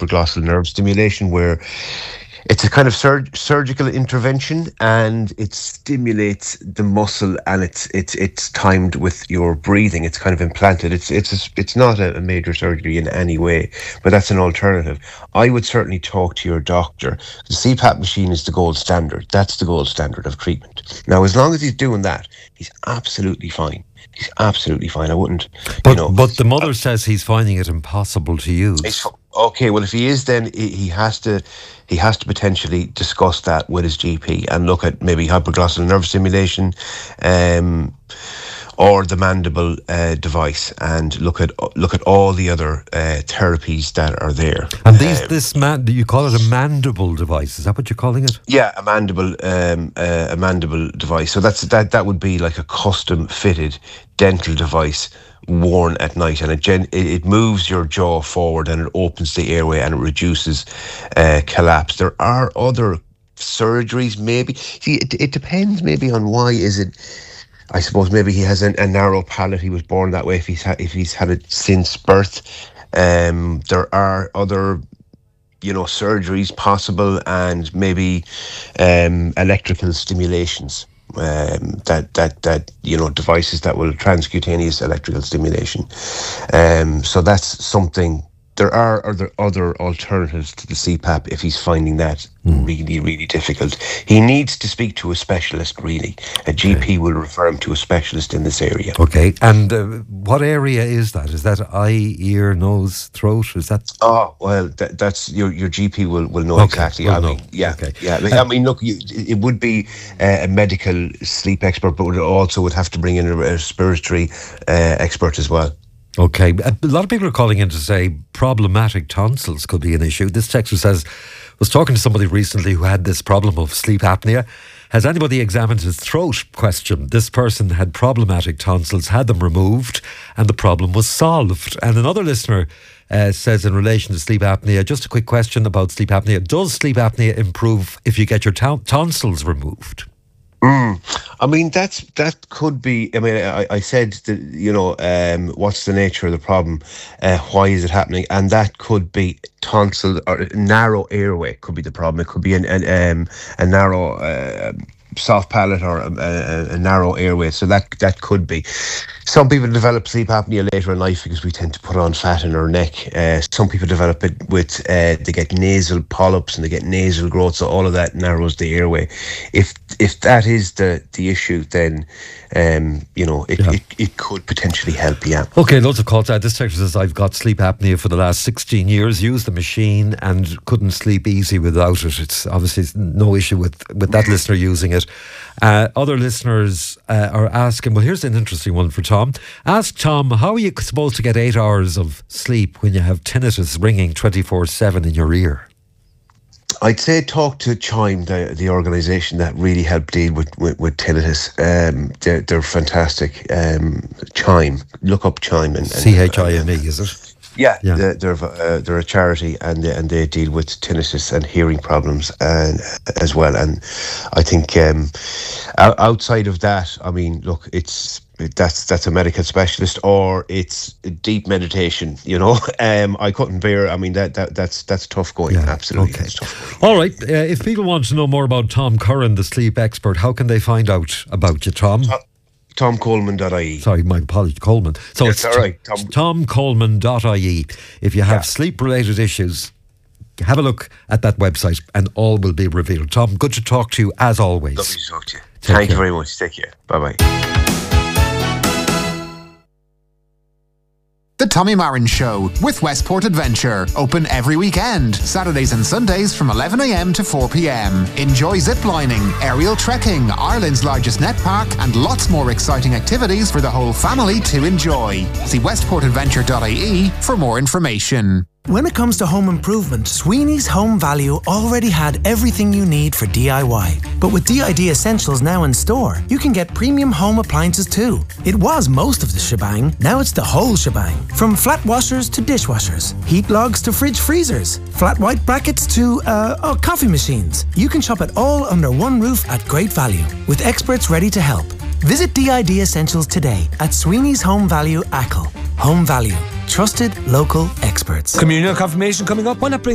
hypoglossal nerve stimulation, where it's a kind of surgical intervention, and it stimulates the muscle, and it's timed with your breathing. It's kind of implanted. It's not a major surgery in any way, but that's an alternative. I would certainly talk to your doctor. The CPAP machine is the gold standard. That's the gold standard of treatment. Now, as long as he's doing that, he's absolutely fine. He's absolutely fine. I wouldn't, but the mother says he's finding it impossible to use. Okay, well, if he is, then he has to potentially discuss that with his GP and look at maybe hypoglossal nerve stimulation, or the mandible device, and look at all the other therapies that are there. And you call it a mandible device? Is that what you're calling it? Yeah, a mandible device. So that would be like a custom fitted dental device worn at night, and it moves your jaw forward, and it opens the airway, and it reduces collapse. There are other surgeries, maybe. See, it depends maybe on why is it. I suppose maybe he has a narrow palate. He was born that way. If he's had it since birth, there are other, surgeries possible, and maybe electrical stimulations. That devices that will transcutaneous electrical stimulation. So that's something. There are other alternatives to the CPAP if he's finding that really, really difficult. He needs to speak to a specialist, really. A GP will refer him to a specialist in this area. Okay, and what area is that? Is that eye, ear, nose, throat? Is that? Oh, well, that's your GP will know exactly. Yeah. I mean, look, it would be a medical sleep expert, but it also would have to bring in a respiratory expert as well. Okay, a lot of people are calling in to say problematic tonsils could be an issue. This texter says, was talking to somebody recently who had this problem of sleep apnea. Has anybody examined his throat? Question. This person had problematic tonsils, had them removed, and the problem was solved. And another listener says in relation to sleep apnea, just a quick question about sleep apnea. Does sleep apnea improve if you get your tonsils removed? I mean, that could be. I mean, I said that, what's the nature of the problem? Why is it happening? And that could be tonsil or narrow airway. Could be the problem. It could be a narrow soft palate or a narrow airway. So that could be. Some people develop sleep apnea later in life because we tend to put on fat in our neck. Some people develop it with they get nasal polyps and they get nasal growth. So all of that narrows the airway. If that is the issue, then it could potentially help. Yeah. Okay, loads of calls out. This texter says, I've got sleep apnea for the last 16 years. Used the machine and couldn't sleep easy without it. It's obviously no issue with that listener using it. Other listeners are asking, well, here's an interesting one for Tom. Ask Tom, how are you supposed to get 8 hours of sleep when you have tinnitus ringing 24/7 in your ear? I'd say talk to Chime, the organisation that really help deal with tinnitus. They're fantastic. Chime, look up Chime and CHIME, is it? Yeah. They're a charity, and they deal with tinnitus and hearing problems as well. And I think outside of that, I mean, look, that's a medical specialist, or it's deep meditation. I couldn't bear. I mean, that's tough going. Yeah, absolutely. Okay. That's tough going. All right. If people want to know more about Tom Curran, the sleep expert, how can they find out about you, Tom? TomColeman.ie. Sorry, my apologies, Coleman. So it's all right. TomColeman.ie. If you have sleep-related issues, have a look at that website, and all will be revealed. Tom, good to talk to you as always. Lovely to talk to you. Thank you very much. Take care. Bye bye. The Tommy Marin Show with Westport Adventure. Open every weekend, Saturdays and Sundays from 11 a.m. to 4 p.m. Enjoy ziplining, aerial trekking, Ireland's largest net park, and lots more exciting activities for the whole family to enjoy. See westportadventure.ie for more information. When it comes to home improvement, Sweeney's Home Value already had everything you need for DIY. But with DID Essentials now in store, you can get premium home appliances too. It was most of the shebang, now it's the whole shebang. From flat washers to dishwashers, heat logs to fridge freezers, flat white brackets to coffee machines. You can shop it all under one roof at great value, with experts ready to help. Visit DID Essentials today at Sweeney's Home Value, Achill. Home Value. Trusted local experts. Communal confirmation coming up. Why not bring